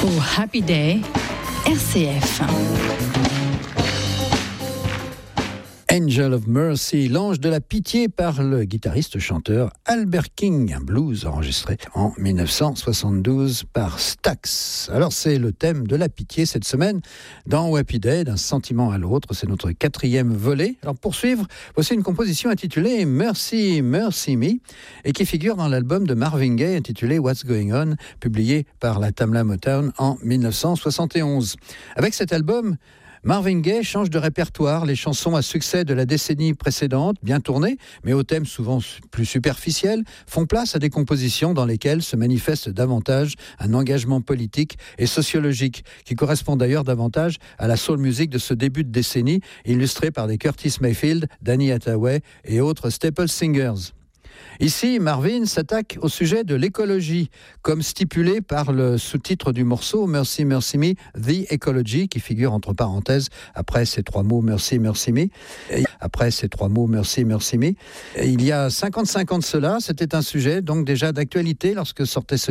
Pour Happy Day, RCF. Angel of Mercy, l'ange de la pitié par le guitariste-chanteur Albert King, un blues enregistré en 1972 par Stax. Alors c'est le thème de la pitié cette semaine dans Happy Day, d'un sentiment à l'autre, c'est notre 4e volet. Alors pour suivre, voici une composition intitulée Mercy, Mercy Me et qui figure dans l'album de Marvin Gaye intitulé What's Going On, publié par la Tamla Motown en 1971. Avec cet album, Marvin Gaye change de répertoire. Les chansons à succès de la décennie précédente, bien tournées, mais aux thèmes souvent plus superficiels, font place à des compositions dans lesquelles se manifeste davantage un engagement politique et sociologique, qui correspond d'ailleurs davantage à la soul music de ce début de décennie, illustrée par des Curtis Mayfield, Danny Hathaway et autres staple singers. Ici, Marvin s'attaque au sujet de l'écologie, comme stipulé par le sous-titre du morceau Mercy, Mercy Me, The Ecology, qui figure entre parenthèses après ces 3 mots Mercy, Mercy Me. Après ces 3 mots Mercy, Mercy Me. Et il y a 55 ans de cela, c'était un sujet donc déjà d'actualité lorsque sortait ce